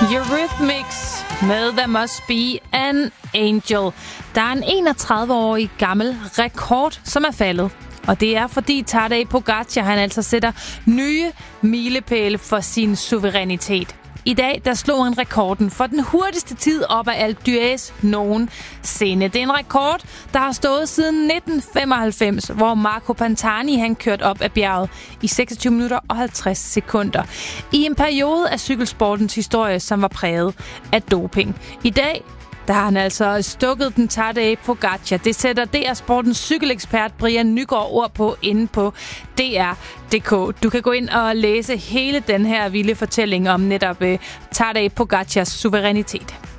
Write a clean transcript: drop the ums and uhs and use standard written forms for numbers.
Eurythmics med There Must Be an Angel. Der er en 31-årig gammel rekord, som er faldet. Og det er fordi Tadej Pogačar, han altså sætter nye milepæle for sin suverænitet. I dag, der slog han rekorden for den hurtigste tid op af Alpe d'Huez nogensinde. Det er en rekord, der har stået siden 1995, hvor Marco Pantani han kørte op af bjerget i 26 minutter og 50 sekunder. I en periode af cykelsportens historie, som var præget af doping. I dag, der har han altså stukket den Tadej Pogačar. Det sætter DR Sportens cykelekspert Brian Nygaard ord på inde på DR.dk. Du kan gå ind og læse hele den her vilde fortælling om netop Tadej Pogačars suverænitet.